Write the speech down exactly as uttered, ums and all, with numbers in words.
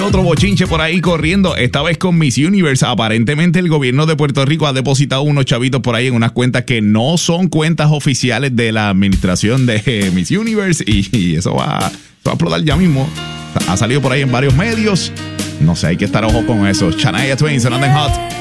Otro bochinche por ahí corriendo, esta vez con Miss Universe. Aparentemente el gobierno de Puerto Rico ha depositado unos chavitos por ahí en unas cuentas que no son cuentas oficiales de la administración de Miss Universe y, y eso va, eso va a explotar ya mismo. Ha salido por ahí en varios medios. No sé, hay que estar ojo con eso. Shania Twain, sonando en Hot.